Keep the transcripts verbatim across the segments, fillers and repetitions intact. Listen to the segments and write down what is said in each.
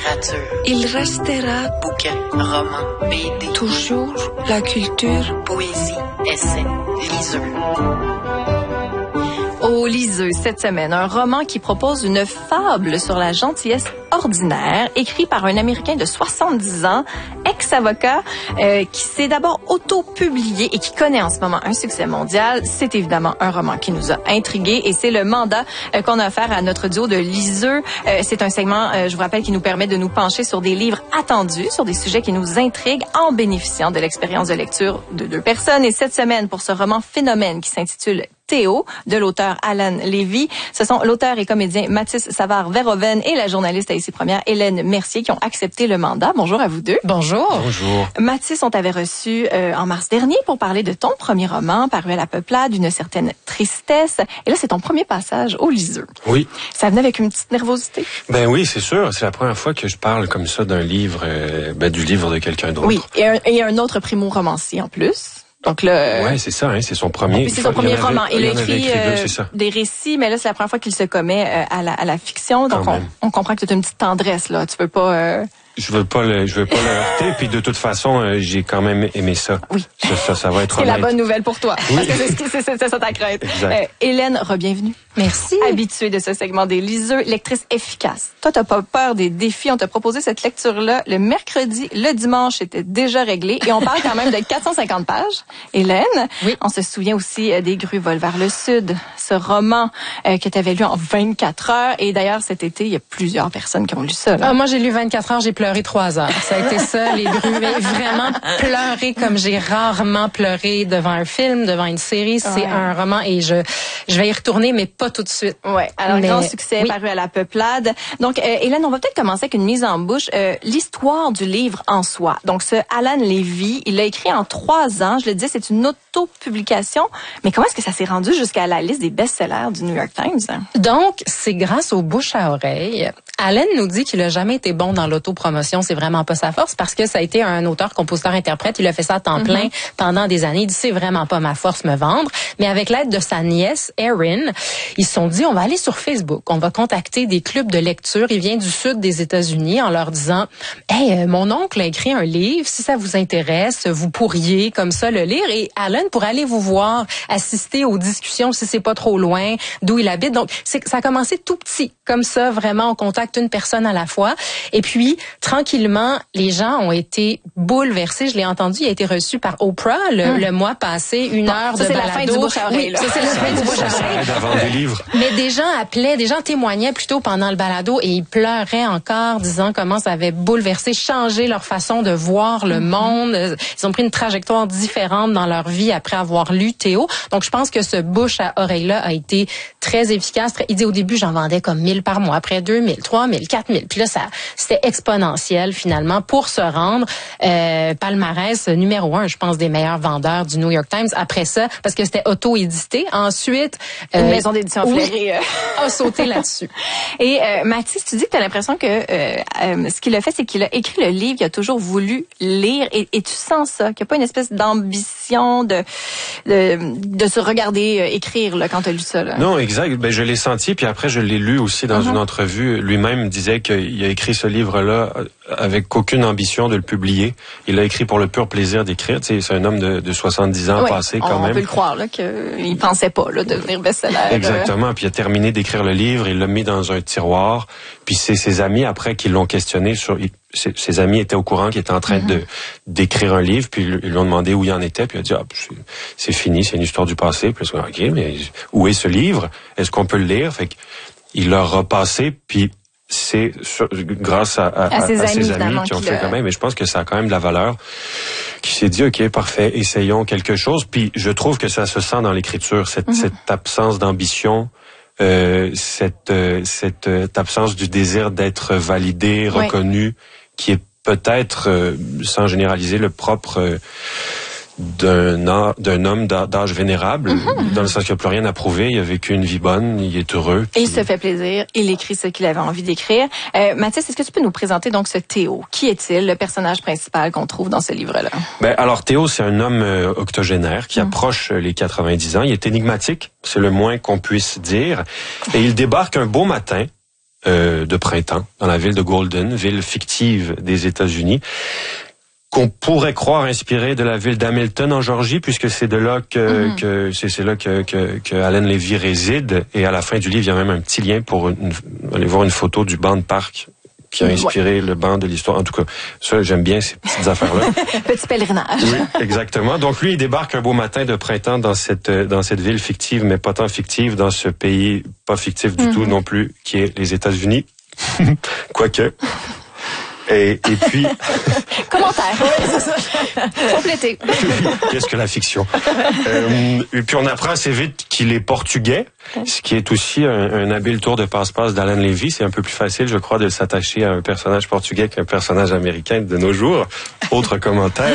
Littérature. Il restera Bouquin, roman, B D. toujours la culture. Poésie, essai, liseux. Au Liseux, cette semaine, un roman qui propose une fable sur la gentillesse ordinaire, écrit par un Américain de soixante-dix ans, ex-avocat, euh, qui s'est d'abord auto-publié et qui connaît en ce moment un succès mondial. C'est évidemment un roman qui nous a intrigués et c'est le mandat euh, qu'on a offert à notre duo de liseux. Euh, c'est un segment, euh, je vous rappelle, qui nous permet de nous pencher sur des livres attendus, sur des sujets qui nous intriguent en bénéficiant de l'expérience de lecture de deux personnes. Et cette semaine, pour ce roman phénomène qui s'intitule Théo, de l'auteur Alan Levy. Ce sont l'auteur et comédien Mathis Savard-Verhoeven et la journaliste à Ici Première, Hélène Mercier, qui ont accepté le mandat. Bonjour à vous deux. Bonjour. Bonjour. Mathis, on t'avait reçu euh, en mars dernier pour parler de ton premier roman, paru à la Peuplade, d'une certaine tristesse. Et là, c'est ton premier passage au Liseux. Oui. Ça venait avec une petite nervosité? Ben oui, c'est sûr. C'est la première fois que je parle comme ça d'un livre, euh, ben, du livre de quelqu'un d'autre. Oui, et un, et un autre primo-romancier en plus. Donc là, ouais, c'est ça, hein, c'est son premier. C'est son premier roman. Il, il a écrit, écrit euh, deux, ça. des récits, mais là c'est la première fois qu'il se commet euh, à, la, à la fiction. Donc on, on comprend que tu as une petite tendresse là. Tu peux pas. Euh... Je veux pas le, je veux pas le heurter. Puis de toute façon, euh, j'ai quand même aimé ça. Oui. Ça, ça, ça va être. C'est honnête. la bonne nouvelle pour toi. Oui. Parce que c'est, c'est, c'est, c'est ça ta crainte. Exact. Euh, Hélène, re-bienvenue. Merci. Habituée de ce segment des liseux, lectrice efficace. Toi, t'as pas peur des défis. On t'a proposé cette lecture-là le mercredi, le dimanche, c'était déjà réglé. Et on parle quand même de quatre cent cinquante pages. Hélène, oui. On se souvient aussi des Grues volent vers le sud, ce roman euh, que tu avais lu en vingt-quatre heures. Et d'ailleurs, cet été, il y a plusieurs personnes qui ont lu ça. Là. Ah, moi, j'ai lu vingt-quatre heures, j'ai pleuré trois heures. Ça a été ça, les Grues. Vraiment pleurer comme j'ai rarement pleuré devant un film, devant une série. C'est ouais. un roman et je je vais y retourner, mais pas tout de suite. Ouais. Alors, mais, grand succès, oui. paru à la Peuplade. Donc, euh, Hélène, on va peut-être commencer avec une mise en bouche. Euh, l'histoire du livre en soi. Donc, ce Alan Levy, il l'a écrit en trois ans. Je le disais, c'est une auto-publication. Mais comment est-ce que ça s'est rendu jusqu'à la liste des best-sellers du New York Times? Donc, c'est grâce aux bouche à oreille. Alan nous dit qu'il a jamais été bon dans l'autopromotion. C'est vraiment pas sa force parce que ça a été un auteur, compositeur, interprète. Il a fait ça à temps mm-hmm. plein pendant des années. Il dit, c'est vraiment pas ma force me vendre. Mais avec l'aide de sa nièce, Erin, ils se sont dit, on va aller sur Facebook. On va contacter des clubs de lecture. Il vient du sud des États-Unis en leur disant, hey, mon oncle a écrit un livre. Si ça vous intéresse, vous pourriez comme ça le lire. Et Alan pourrait aller vous voir, assister aux discussions si c'est pas trop loin d'où il habite. Donc, c'est, ça a commencé tout petit. Comme ça, vraiment, on contacte une personne à la fois. Et puis, tranquillement, les gens ont été bouleversés. Je l'ai entendu, il a été reçu par Oprah le, hum. le mois passé, une bon, heure ça, de c'est balado. La fin du bouche à oreille, oui, là. ça, c'est la fin du bouche à oreille. D'avant des livres. Mais des gens appelaient, des gens témoignaient plutôt pendant le balado et ils pleuraient encore, disant comment ça avait bouleversé, changé leur façon de voir le mm-hmm. monde. Ils ont pris une trajectoire différente dans leur vie après avoir lu Théo. Donc, je pense que ce bouche à oreille-là a été très efficace. Il dit au début, j'en vendais comme mille par mois, après deux mille, trois mille, quatre mille. Puis là, ça, c'était exponentiel finalement pour se rendre euh, palmarès numéro un, je pense, des meilleurs vendeurs du New York Times. Après ça, parce que c'était auto-édité. Ensuite, une euh, maison d'édition oui, a sauté là-dessus. Et euh, Mathis, tu dis que tu as l'impression que euh, euh, ce qu'il a fait, c'est qu'il a écrit le livre qu'il a toujours voulu lire. Et, et tu sens ça, qu'il n'y a pas une espèce d'ambition de de, de se regarder euh, écrire là, quand tu as lu ça. Là. Non, exact. Ben, je l'ai senti, puis après, je l'ai lu aussi dans uh-huh. une entrevue. Lui-même disait qu'il a écrit ce livre-là avec aucune ambition de le publier. Il l'a écrit pour le pur plaisir d'écrire. Tu sais, c'est un homme de, de soixante-dix ans oui, passé quand on même. On peut le croire là, qu'il pensait pas là, devenir best-seller. Exactement. Euh... Puis il a terminé d'écrire le livre, il l'a mis dans un tiroir. Puis c'est ses amis après qui l'ont questionné sur. Ses, ses amis étaient au courant qu'il était en train mm-hmm. de d'écrire un livre, puis ils lui ont demandé où il en était, puis il a dit ah, c'est, c'est fini, c'est une histoire du passé. Puis ils ont dit ok, mais où est ce livre? Est-ce qu'on peut le lire? Fait qu'il l'a repassé, puis c'est sur, grâce à, à, à, ses, à, à amis, ses amis qui ont fait quand même. Mais je pense que ça a quand même de la valeur. Qui s'est dit ok, parfait, essayons quelque chose. Puis je trouve que ça se sent dans l'écriture cette, mm-hmm. cette absence d'ambition. Euh, cette, euh, cette euh, absence du désir d'être validé, reconnu, oui. qui est peut-être, euh, sans généraliser, le propre euh, d'un, d'un homme d'âge vénérable, mm-hmm. dans le sens qu'il n'a plus rien à prouver, il a vécu une vie bonne, il est heureux. Puis... Et il se fait plaisir, il écrit ce qu'il avait envie d'écrire. Euh, Mathis, est-ce que tu peux nous présenter donc ce Théo? Qui est-il, le personnage principal qu'on trouve dans ce livre-là? Ben, alors Théo, c'est un homme euh, octogénaire qui mm. approche les quatre-vingt-dix ans. Il est énigmatique, c'est le moins qu'on puisse dire. Et il débarque un beau matin euh, de printemps dans la ville de Golden, ville fictive des États-Unis, qu'on pourrait croire inspirée de la ville d'Hamilton en Georgie, puisque c'est de là que, mm-hmm. que c'est, c'est là que, que, que Allen Levy réside. Et à la fin du livre, il y a même un petit lien pour une, aller voir une photo du banc de parc qui a inspiré ouais. le banc de l'histoire. En tout cas, ça, j'aime bien ces petites affaires-là. Petit pèlerinage. Oui, exactement. Donc, lui, il débarque un beau matin de printemps dans cette, dans cette ville fictive, mais pas tant fictive, dans ce pays pas fictif du mm-hmm. tout non plus, qui est les États-Unis. Quoique. Et, et puis... Commentaire, oui, c'est ça. Complété. Qu'est-ce que la fiction? euh, et puis on apprend assez vite qu'il est portugais, ce qui est aussi un, un habile tour de passe-passe d'Allen Levy. C'est un peu plus facile, je crois, de s'attacher à un personnage portugais qu'un personnage américain de nos jours. Autre commentaire.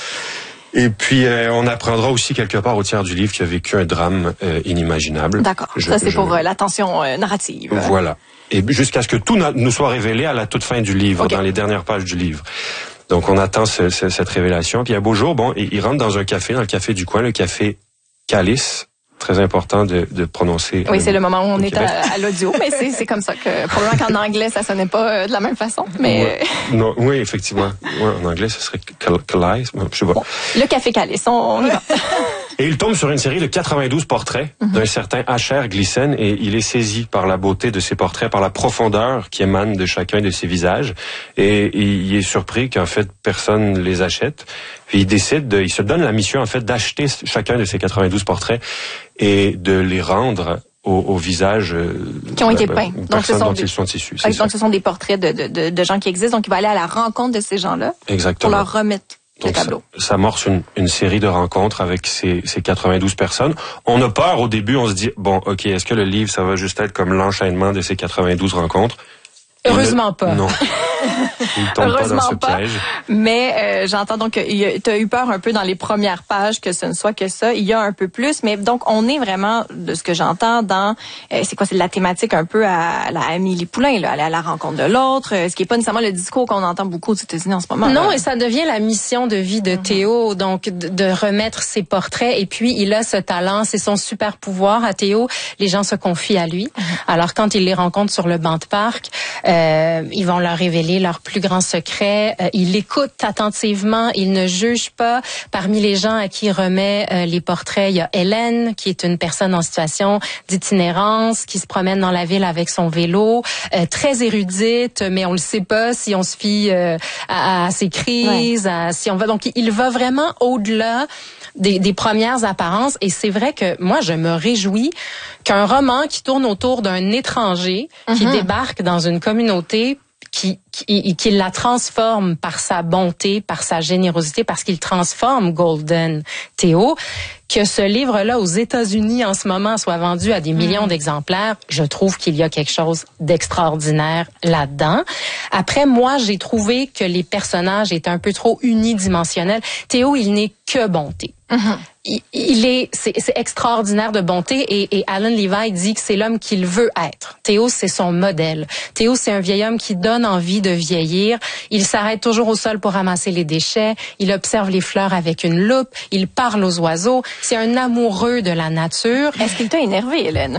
Et puis, euh, on apprendra aussi quelque part au tiers du livre qu'il a vécu un drame euh, inimaginable. D'accord. Je, ça, c'est je... pour euh, la tension euh, narrative. Voilà. Et jusqu'à ce que tout nous soit révélé à la toute fin du livre, okay. dans les dernières pages du livre. Donc, on attend ce, ce, cette révélation. Puis, un beau jour, bon, il rentre dans un café, dans le café du coin, le café Calice. Très important de, de prononcer. Oui, c'est le moment où on est à, à l'audio, mais c'est, c'est comme ça que, probablement qu'en anglais, ça sonnait pas de la même façon, mais... Ouais. Non, oui, effectivement. Ouais, en anglais, ce serait Calice, je sais pas. Bon, le café Calice, on, on y va. Et il tombe sur une série de quatre-vingt-douze portraits mm-hmm. d'un certain Asher Gleason, et il est saisi par la beauté de ces portraits, par la profondeur qui émane de chacun de ces visages, et il est surpris qu'en fait personne les achète. Puis il décide, de, il se donne la mission en fait d'acheter chacun de ces quatre-vingt-douze portraits et de les rendre au, au visage qui ont été peints. Donc ce sont dont des, ils sont issus. Donc ça. Ce sont des portraits de, de, de, de gens qui existent. Donc il va aller à la rencontre de ces gens-là. Exactement. Pour leur remettre le Donc, tableau. Ça, ça amorce une, une série de rencontres avec ces, ces quatre-vingt-douze personnes. On a peur au début, on se dit bon, ok, est-ce que le livre ça va juste être comme l'enchaînement de ces quatre-vingt-douze rencontres? Heureusement le, pas. Non. Il tombe Heureusement pas dans ce pas, piège. Mais euh, j'entends donc tu as eu peur un peu dans les premières pages que ce ne soit que ça. Il y a un peu plus, mais donc on est vraiment, de ce que j'entends, dans euh, c'est quoi, c'est de la thématique un peu à la Amélie Poulain, là, aller à la rencontre de l'autre, euh, ce qui est pas nécessairement le discours qu'on entend beaucoup aux États-Unis en ce moment. Non, là. Et ça devient la mission de vie de mm-hmm. Théo, donc de, de remettre ses portraits. Et puis il a ce talent, c'est son super pouvoir à Théo. Les gens se confient à lui. Mm-hmm. Alors quand il les rencontre sur le banc de parc, euh, ils vont leur révéler leur plus grand secret. Euh, il écoute attentivement, il ne juge pas. Parmi les gens à qui il remet euh, les portraits, il y a Hélène, qui est une personne en situation d'itinérance, qui se promène dans la ville avec son vélo, euh, très érudite, mais on le sait pas si on se fie euh, à, à ses crises, ouais. à, si on va. Donc, il va vraiment au-delà des, des premières apparences. Et c'est vrai que moi, je me réjouis qu'un roman qui tourne autour d'un étranger mm-hmm. qui débarque dans une communauté Qui, qui, qui la transforme par sa bonté, par sa générosité, parce qu'il transforme Golden Théo, que ce livre-là aux États-Unis en ce moment soit vendu à des millions mmh. d'exemplaires, je trouve qu'il y a quelque chose d'extraordinaire là-dedans. Après, moi, j'ai trouvé que les personnages étaient un peu trop unidimensionnels. Théo, il n'est que bonté. Mmh. Il, il est, c'est, c'est extraordinaire de bonté et, et Allen Levy dit que c'est l'homme qu'il veut être. Théo, c'est son modèle. Théo, c'est un vieil homme qui donne envie de vieillir. Il s'arrête toujours au sol pour ramasser les déchets. Il observe les fleurs avec une loupe. Il parle aux oiseaux. C'est un amoureux de la nature. Est-ce qu'il t'a énervé, Hélène?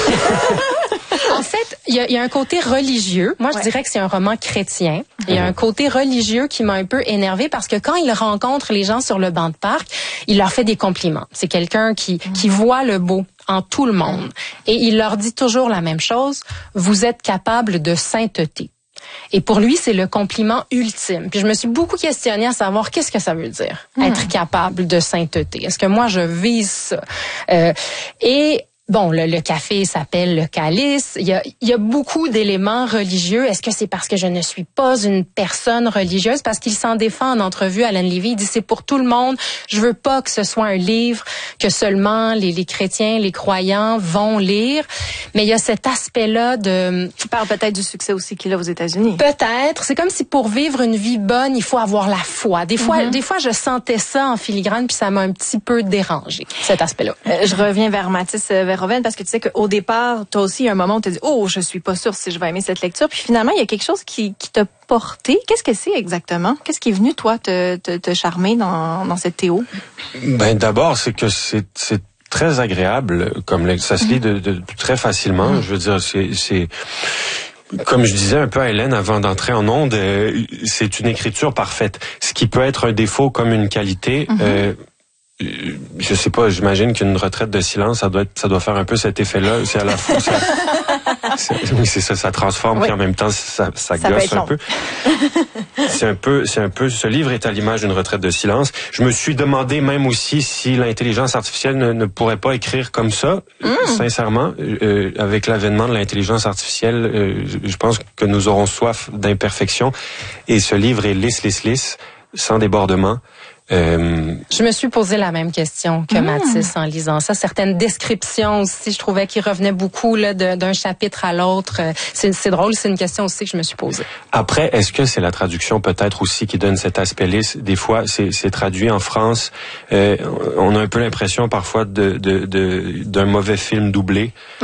En fait, il y a, y a un côté religieux. Moi, je ouais. dirais que c'est un roman chrétien. Il y a un côté religieux qui m'a un peu énervée parce que quand il rencontre les gens sur le banc de parc, il leur fait des compliments. C'est quelqu'un qui, mmh. qui voit le beau en tout le monde. Et il leur dit toujours la même chose. Vous êtes capable de sainteté. Et pour lui, c'est le compliment ultime. Puis je me suis beaucoup questionnée à savoir qu'est-ce que ça veut dire, mmh. être capable de sainteté. Est-ce que moi, je vise ça? Euh, et Bon, le, le café s'appelle le Calice. Il y a, il y a beaucoup d'éléments religieux. Est-ce que c'est parce que je ne suis pas une personne religieuse? Parce qu'il s'en défend en entrevue, Allen Levy. Il dit c'est pour tout le monde. Je veux pas que ce soit un livre que seulement les, les chrétiens, les croyants vont lire. Mais il y a cet aspect-là de... Tu parles peut-être du succès aussi qu'il a aux États-Unis. Peut-être. C'est comme si pour vivre une vie bonne, il faut avoir la foi. Des fois, mm-hmm. des fois, je sentais ça en filigrane, puis ça m'a un petit peu dérangé, cet aspect-là. Euh, je reviens vers Mathis, vers Rovenne, parce que tu sais qu'au départ, toi aussi, il y a un moment où tu te dis « Oh, je suis pas sûre si je vais aimer cette lecture ». Puis finalement, il y a quelque chose qui, qui t'a porté. Qu'est-ce que c'est exactement? Qu'est-ce qui est venu, toi, te, te, te charmer dans, dans cette Théo? Ben, d'abord, c'est que c'est, c'est très agréable, comme ça se lit de, de, de très facilement. Mm. Je veux dire, c'est... c'est... comme je disais un peu à Hélène avant d'entrer en onde, euh, c'est une écriture parfaite. Ce qui peut être un défaut comme une qualité. Mm-hmm. euh, je sais pas, j'imagine qu'une retraite de silence, ça doit être, ça doit faire un peu cet effet-là. C'est à la fois, ça, c'est, oui, c'est ça, ça transforme, oui. Puis en même temps, ça, ça, ça gosse un peu. C'est un peu, c'est un peu, ce livre est à l'image d'une retraite de silence. Je me suis demandé même aussi si l'intelligence artificielle ne, ne pourrait pas écrire comme ça. Mm. Sincèrement, euh, avec l'avènement de l'intelligence artificielle, euh, je pense que nous aurons soif d'imperfection. Et ce livre est lisse, lisse, lisse, sans débordement. Euh... Je me suis posé la même question que mmh. Mathis en lisant ça. Certaines descriptions aussi, je trouvais qu'ils revenaient beaucoup là, de, d'un chapitre à l'autre. C'est, c'est drôle, c'est une question aussi que je me suis posée. Après, est-ce que c'est la traduction peut-être aussi qui donne cet aspect lisse? Des fois, c'est, c'est traduit en France. Euh, on a un peu l'impression parfois de, de, de, d'un mauvais film doublé.